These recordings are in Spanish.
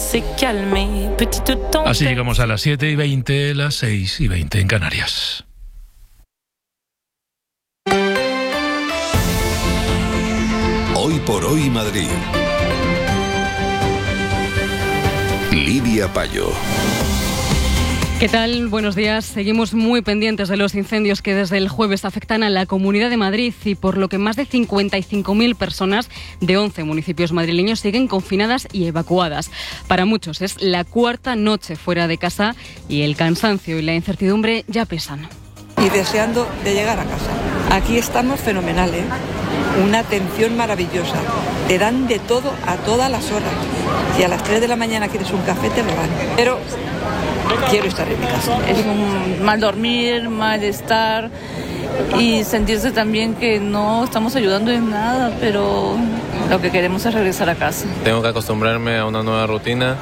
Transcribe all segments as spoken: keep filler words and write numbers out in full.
Así llegamos a las siete y veinte, las seis y veinte en Canarias. Hoy por hoy Madrid. Lidia Payo. ¿Qué tal? Buenos días. Seguimos muy pendientes de los incendios que desde el jueves afectan a la Comunidad de Madrid y por lo que más de cincuenta y cinco mil personas de once municipios madrileños siguen confinadas y evacuadas. Para muchos es la cuarta noche fuera de casa y el cansancio y la incertidumbre ya pesan. Y deseando de llegar a casa. Aquí estamos fenomenal, ¿eh? Una atención maravillosa. Te dan de todo a todas las horas. Si a las tres de la mañana quieres un café, te lo dan. Pero quiero estar en mi casa. Es un mal dormir, malestar y sentirse también que no estamos ayudando en nada, pero lo que queremos es regresar a casa. Tengo que acostumbrarme a una nueva rutina.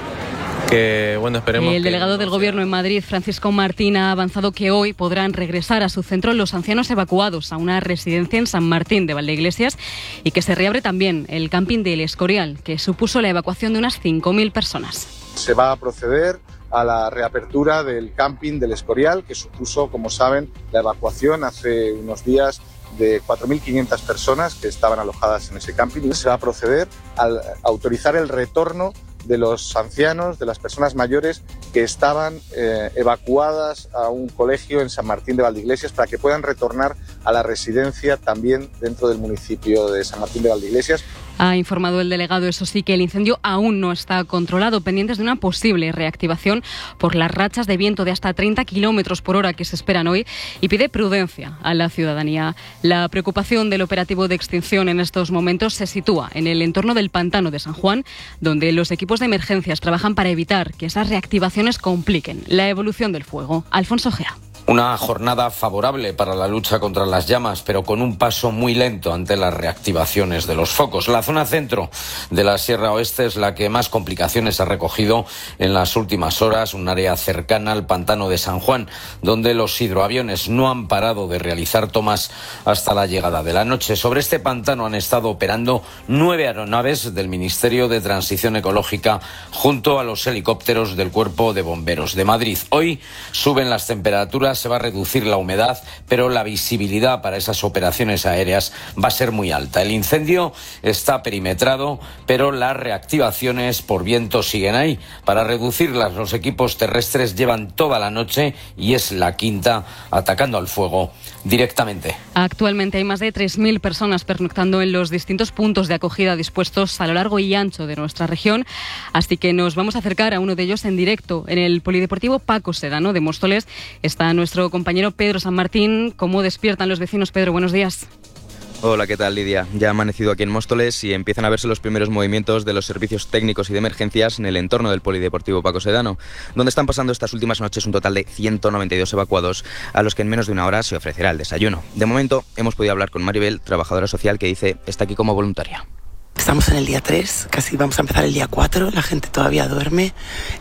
Que, bueno, esperemos el delegado que... del Gobierno en Madrid, Francisco Martín, ha avanzado que hoy podrán regresar a su centro los ancianos evacuados a una residencia en San Martín de Valdeiglesias y que se reabre también el camping del Escorial, que supuso la evacuación de unas cinco mil personas. Se va a proceder a la reapertura del camping del Escorial, que supuso, como saben, la evacuación hace unos días de cuatro mil quinientas personas que estaban alojadas en ese camping. Y se va a proceder a autorizar el retorno de los ancianos, de las personas mayores que estaban eh, evacuadas a un colegio en San Martín de Valdeiglesias para que puedan retornar a la residencia también dentro del municipio de San Martín de Valdeiglesias. Ha informado el delegado, eso sí, que el incendio aún no está controlado, pendientes de una posible reactivación por las rachas de viento de hasta treinta kilómetros por hora que se esperan hoy y pide prudencia a la ciudadanía. La preocupación del operativo de extinción en estos momentos se sitúa en el entorno del pantano de San Juan, donde los equipos de emergencias trabajan para evitar que esas reactivaciones compliquen la evolución del fuego. Alfonso Gea. Una jornada favorable para la lucha contra las llamas, pero con un paso muy lento ante las reactivaciones de los focos. La zona centro de la Sierra Oeste es la que más complicaciones ha recogido en las últimas horas, un área cercana al pantano de San Juan, donde los hidroaviones no han parado de realizar tomas hasta la llegada de la noche. Sobre este pantano han estado operando nueve aeronaves del Ministerio de Transición Ecológica junto a los helicópteros del Cuerpo de Bomberos de Madrid. Hoy suben las temperaturas, se va a reducir la humedad, pero la visibilidad para esas operaciones aéreas va a ser muy alta. El incendio está perimetrado, pero las reactivaciones por viento siguen ahí. Para reducirlas, los equipos terrestres llevan toda la noche y es la quinta atacando al fuego directamente. Actualmente hay más de tres mil personas pernoctando en los distintos puntos de acogida dispuestos a lo largo y ancho de nuestra región, así que nos vamos a acercar a uno de ellos en directo. En el Polideportivo Paco Sedano de Móstoles está nuestro compañero Pedro San Martín. ¿Cómo despiertan los vecinos? Pedro, buenos días. Hola, ¿qué tal, Lidia? Ya ha amanecido aquí en Móstoles y empiezan a verse los primeros movimientos de los servicios técnicos y de emergencias en el entorno del Polideportivo Paco Sedano, donde están pasando estas últimas noches un total de ciento noventa y dos evacuados, a los que en menos de una hora se ofrecerá el desayuno. De momento, hemos podido hablar con Maribel, trabajadora social, que dice está aquí como voluntaria. Estamos en el día tres, casi vamos a empezar el día cuatro, la gente todavía duerme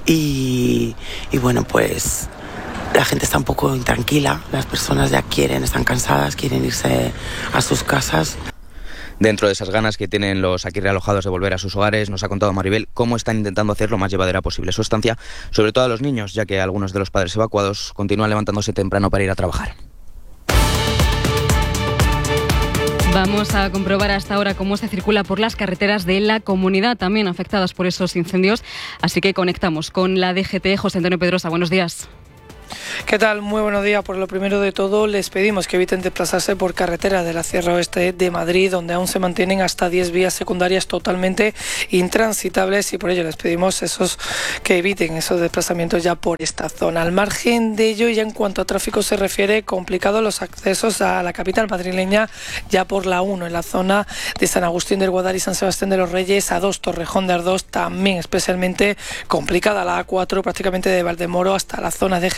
y, y bueno, pues la gente está un poco intranquila, las personas ya quieren, están cansadas, quieren irse a sus casas. Dentro de esas ganas que tienen los aquí realojados de volver a sus hogares, nos ha contado Maribel cómo están intentando hacer lo más llevadera posible su estancia, sobre todo a los niños, ya que algunos de los padres evacuados continúan levantándose temprano para ir a trabajar. Vamos a comprobar hasta ahora cómo se circula por las carreteras de la comunidad, también afectadas por esos incendios, así que conectamos con la D G T. José Antonio Pedrosa, buenos días. ¿Qué tal? Muy buenos días. Por lo primero de todo, les pedimos que eviten desplazarse por carretera de la Sierra Oeste de Madrid, donde aún se mantienen hasta diez vías secundarias totalmente intransitables, y por ello les pedimos esos que eviten esos desplazamientos ya por esta zona. Al margen de ello, ya en cuanto a tráfico se refiere, complicado los accesos a la capital madrileña ya por la uno, en la zona de San Agustín del Guadal y San Sebastián de los Reyes, a dos Torrejón de Ardoz, también especialmente complicada la A cuatro, prácticamente de Valdemoro hasta la zona de Getafe,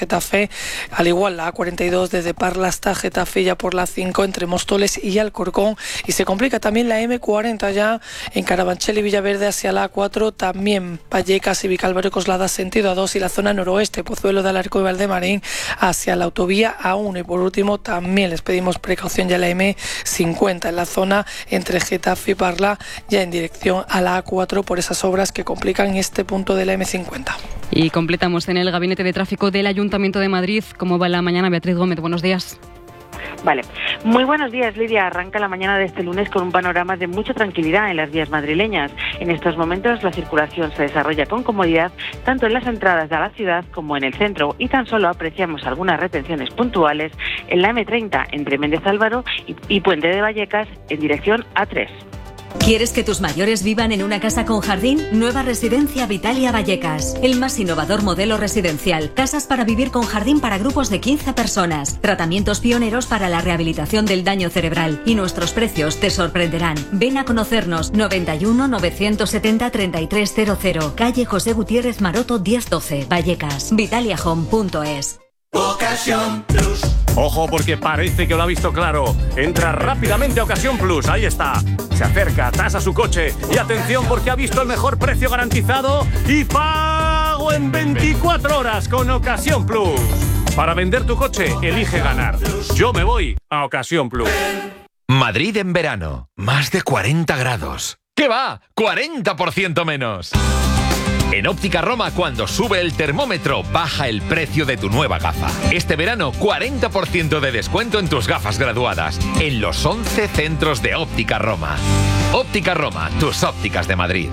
M, al igual la A cuarenta y dos desde Parla hasta Getafe, ya por la cinco entre Móstoles y Alcorcón, y se complica también la eme cuarenta ya en Carabanchel y Villaverde hacia la A cuatro, también Vallecas y Vicálvaro y Coslada sentido A dos y la zona noroeste, Pozuelo de Alarco y Valdemarín hacia la autovía A uno, y por último también les pedimos precaución ya la eme cincuenta en la zona entre Getafe y Parla, ya en dirección a la A cuatro por esas obras que complican este punto de la eme cincuenta. Y completamos en el Gabinete de Tráfico del Ayuntamiento de Madrid. ¿Cómo va la mañana? Beatriz Gómez, buenos días. Vale, muy buenos días, Lidia. Arranca la mañana de este lunes con un panorama de mucha tranquilidad en las vías madrileñas. En estos momentos la circulación se desarrolla con comodidad tanto en las entradas a la ciudad como en el centro, y tan solo apreciamos algunas retenciones puntuales en la eme treinta entre Méndez Álvaro y, y Puente de Vallecas en dirección A tres. ¿Quieres que tus mayores vivan en una casa con jardín? Nueva Residencia Vitalia Vallecas. El más innovador modelo residencial. Casas para vivir con jardín para grupos de quince personas. Tratamientos pioneros para la rehabilitación del daño cerebral. Y nuestros precios te sorprenderán. Ven a conocernos. noventa y uno, novecientos setenta, treinta y tres cero cero. Calle José Gutiérrez Maroto diez doce. Vallecas. Vitalia Home punto es. Ocasión Plus. Ojo, porque parece que lo ha visto claro. Entra rápidamente a Ocasión Plus, ahí está. Se acerca, tasa su coche y atención porque ha visto el mejor precio garantizado y pago en veinticuatro horas con Ocasión Plus. Para vender tu coche, elige ganar. Yo me voy a Ocasión Plus. Madrid en verano, más de cuarenta grados. ¿Qué va? cuarenta por ciento menos. En Óptica Roma, cuando sube el termómetro, baja el precio de tu nueva gafa. Este verano, cuarenta por ciento de descuento en tus gafas graduadas, en los once centros de Óptica Roma. Óptica Roma, tus ópticas de Madrid.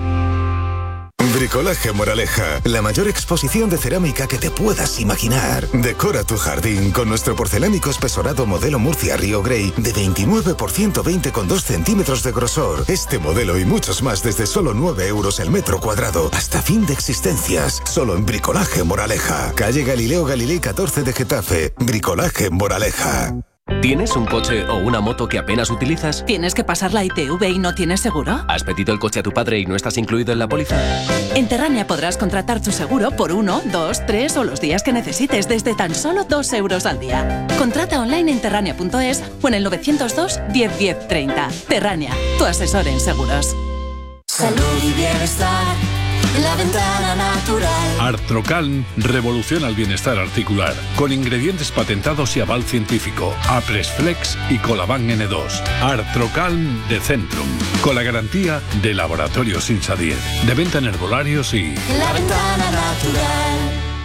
Bricolaje Moraleja, la mayor exposición de cerámica que te puedas imaginar. Decora tu jardín con nuestro porcelánico espesorado modelo Murcia Río Grey de veintinueve por ciento veinte con dos centímetros de grosor. Este modelo y muchos más desde solo nueve euros el metro cuadrado. Hasta fin de existencias. Solo en Bricolaje Moraleja. Calle Galileo Galilei catorce de Getafe. Bricolaje Moraleja. ¿Tienes un coche o una moto que apenas utilizas? ¿Tienes que pasar la I T V y no tienes seguro? ¿Has pedido el coche a tu padre y no estás incluido en la póliza? En Terrania podrás contratar tu seguro por uno, dos, tres o los días que necesites desde tan solo dos euros al día. Contrata online en terrania punto es o en el novecientos dos, diez, diez, treinta. Terrania, tu asesor en seguros. Salud y bienestar. La ventana natural. Artrocalm revoluciona el bienestar articular con ingredientes patentados y aval científico. Apresflex y Colaban ene dos. Artrocalm de Centrum, con la garantía de Laboratorios Insadier. De venta en herbolarios y... La ventana natural.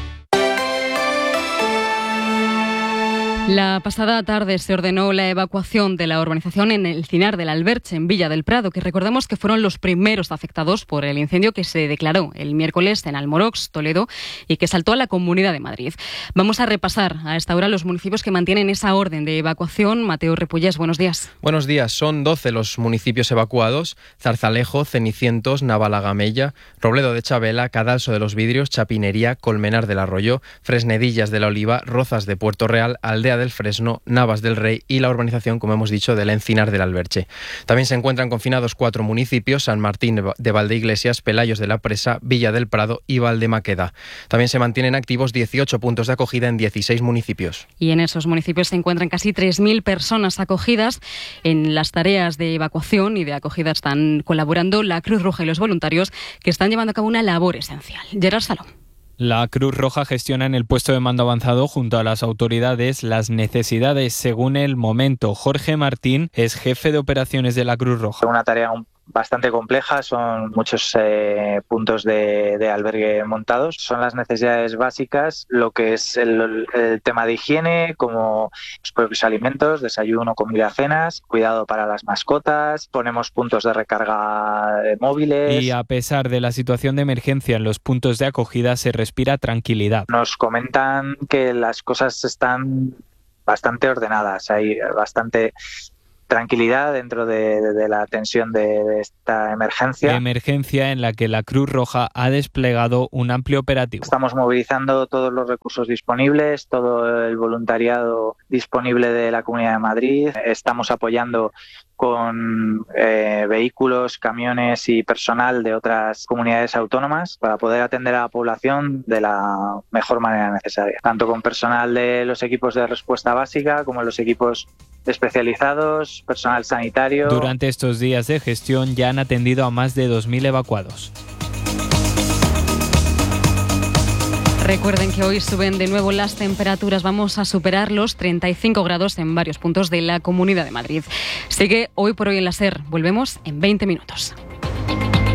La pasada tarde se ordenó la evacuación de la urbanización en el Cinar del Alberche, en Villa del Prado, que recordemos que fueron los primeros afectados por el incendio que se declaró el miércoles en Almorox, Toledo, y que saltó a la Comunidad de Madrid. Vamos a repasar a esta hora los municipios que mantienen esa orden de evacuación. Mateo Repullés, buenos días. Buenos días. Son doce los municipios evacuados: Zarzalejo, Cenicientos, Navalagamella, Robledo de Chabela, Cadalso de los Vidrios, Chapinería, Colmenar del Arroyo, Fresnedillas de la Oliva, Rozas de Puerto Real, Aldea del Fresno, Navas del Rey y la urbanización, como hemos dicho, del Encinar del Alberche. También se encuentran confinados cuatro municipios: San Martín de Valdeiglesias, Pelayos de la Presa, Villa del Prado y Valdemaqueda. También se mantienen activos dieciocho puntos de acogida en dieciséis municipios. Y en esos municipios se encuentran casi tres mil personas acogidas. En las tareas de evacuación y de acogida están colaborando la Cruz Roja y los voluntarios, que están llevando a cabo una labor esencial. Gerard Salón. La Cruz Roja gestiona en el puesto de mando avanzado junto a las autoridades las necesidades según el momento. Jorge Martín es jefe de operaciones de la Cruz Roja. Una tarea bastante compleja, son muchos eh, puntos de, de albergue montados. Son las necesidades básicas, lo que es el, el tema de higiene, como los propios alimentos, desayuno, comida, cenas, cuidado para las mascotas, ponemos puntos de recarga de móviles. Y a pesar de la situación de emergencia en los puntos de acogida, se respira tranquilidad. Nos comentan que las cosas están bastante ordenadas, hay bastante tranquilidad dentro de, de, de la tensión de, de esta emergencia. Emergencia en la que la Cruz Roja ha desplegado un amplio operativo. Estamos movilizando todos los recursos disponibles, todo el voluntariado disponible de la Comunidad de Madrid. Estamos apoyando con eh, vehículos, camiones y personal de otras comunidades autónomas para poder atender a la población de la mejor manera necesaria, tanto con personal de los equipos de respuesta básica como los equipos especializados, personal sanitario. Durante estos días de gestión ya han atendido a más de dos mil evacuados. Recuerden que hoy suben de nuevo las temperaturas. Vamos a superar los treinta y cinco grados en varios puntos de la Comunidad de Madrid. Sigue Hoy por Hoy en la SER. Volvemos en veinte minutos.